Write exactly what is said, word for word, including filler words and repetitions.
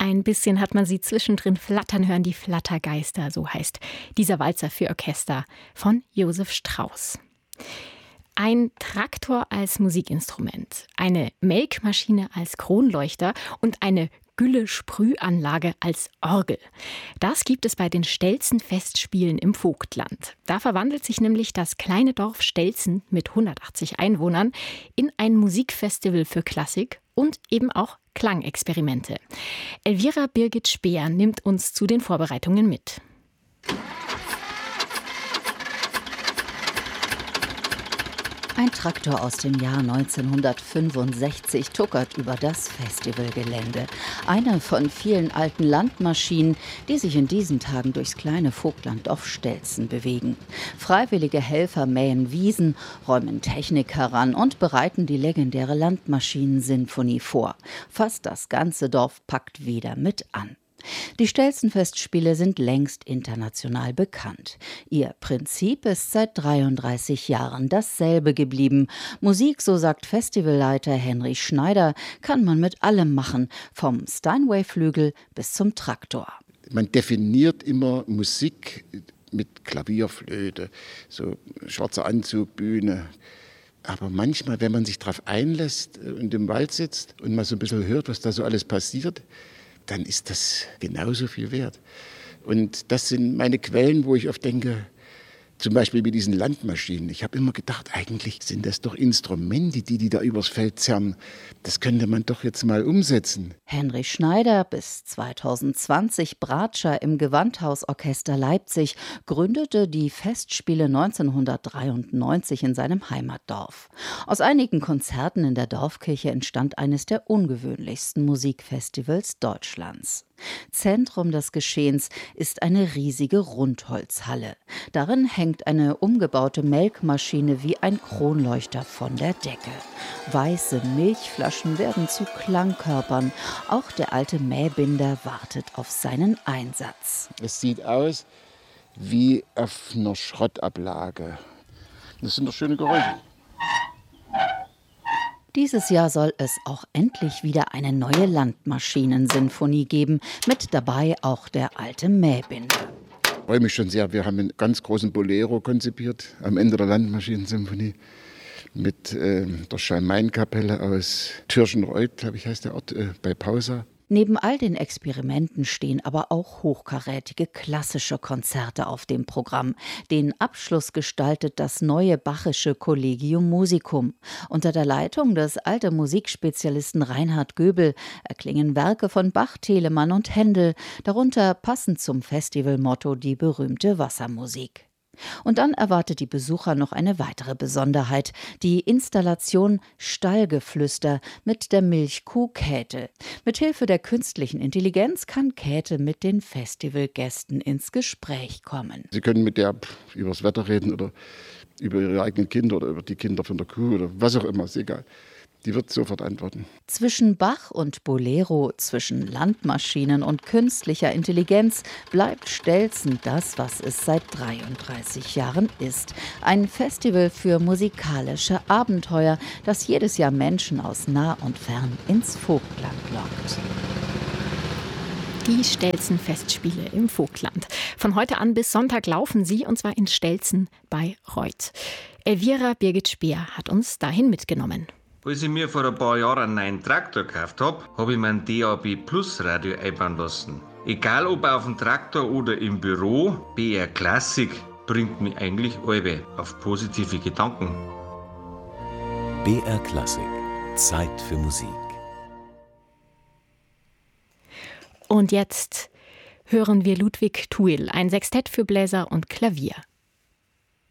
Ein bisschen hat man sie zwischendrin flattern hören, die Flattergeister, so heißt dieser Walzer für Orchester von Josef Strauss. Ein Traktor als Musikinstrument, eine Melkmaschine als Kronleuchter und eine Gülle-Sprühanlage als Orgel. Das gibt es bei den Stelzen-Festspielen im Vogtland. Da verwandelt sich nämlich das kleine Dorf Stelzen mit hundertachtzig Einwohnern in ein Musikfestival für Klassik und eben auch Klangexperimente. Elvira Birgit Speer nimmt uns zu den Vorbereitungen mit. Ein Traktor aus dem Jahr neunzehnhundertfünfundsechzig tuckert über das Festivalgelände. Eine von vielen alten Landmaschinen, die sich in diesen Tagen durchs kleine Vogtlanddorf Stelzen bewegen. Freiwillige Helfer mähen Wiesen, räumen Technik heran und bereiten die legendäre Landmaschinensinfonie vor. Fast das ganze Dorf packt wieder mit an. Die Stelzen-Festspiele sind längst international bekannt. Ihr Prinzip ist seit dreiunddreißig Jahren dasselbe geblieben. Musik, so sagt Festivalleiter Henry Schneider, kann man mit allem machen, vom Steinway-Flügel bis zum Traktor. Man definiert immer Musik mit Klavier, Flöte, so schwarzer Anzug, Bühne. Aber manchmal, wenn man sich darauf einlässt und im Wald sitzt und mal so ein bisschen hört, was da so alles passiert, dann ist das genauso viel wert. Und das sind meine Quellen, wo ich oft denke, zum Beispiel mit diesen Landmaschinen. Ich habe immer gedacht, eigentlich sind das doch Instrumente, die die da übers Feld zerren. Das könnte man doch jetzt mal umsetzen. Henry Schneider, bis zweitausendzwanzig Bratscher im Gewandhausorchester Leipzig, gründete die Festspiele neunzehnhundertdreiundneunzig in seinem Heimatdorf. Aus einigen Konzerten in der Dorfkirche entstand eines der ungewöhnlichsten Musikfestivals Deutschlands. Zentrum des Geschehens ist eine riesige Rundholzhalle. Darin hängt eine umgebaute Melkmaschine wie ein Kronleuchter von der Decke. Weiße Milchflaschen werden zu Klangkörpern. Auch der alte Mähbinder wartet auf seinen Einsatz. Es sieht aus wie auf einer Schrottablage. Das sind doch schöne Geräusche. Dieses Jahr soll es auch endlich wieder eine neue Landmaschinensinfonie geben, mit dabei auch der alte Mähbinder. Ich freue mich schon sehr. Wir haben einen ganz großen Bolero konzipiert am Ende der Landmaschinensinfonie mit äh, der Schalmein-Kapelle aus Türchenreuth, glaube ich, heißt der Ort, äh, bei Pausa. Neben all den Experimenten stehen aber auch hochkarätige klassische Konzerte auf dem Programm. Den Abschluss gestaltet das neue Bachische Collegium Musicum. Unter der Leitung des alten Musikspezialisten Reinhard Göbel erklingen Werke von Bach, Telemann und Händel, darunter passend zum Festivalmotto die berühmte Wassermusik. Und dann erwartet die Besucher noch eine weitere Besonderheit, die Installation Stallgeflüster mit der Milchkuh Käthe. Mithilfe der künstlichen Intelligenz kann Käthe mit den Festivalgästen ins Gespräch kommen. Sie können mit der über das Wetter reden oder über ihre eigenen Kinder oder über die Kinder von der Kuh oder was auch immer, ist egal. Die wird sofort antworten. Zwischen Bach und Bolero, zwischen Landmaschinen und künstlicher Intelligenz bleibt Stelzen das, was es seit dreiunddreißig Jahren ist. Ein Festival für musikalische Abenteuer, das jedes Jahr Menschen aus nah und fern ins Vogtland lockt. Die Stelzen-Festspiele im Vogtland. Von heute an bis Sonntag laufen sie, und zwar in Stelzen bei Reuth. Elvira Birgit Speer hat uns dahin mitgenommen. Als ich mir vor ein paar Jahren einen neuen Traktor gekauft habe, habe ich mein D A B Plus Radio einbauen lassen. Egal ob auf dem Traktor oder im Büro, B R Classic bringt mich eigentlich alle auf positive Gedanken. B R Classic. Zeit für Musik. Und jetzt hören wir Ludwig Thuil, ein Sextett für Bläser und Klavier.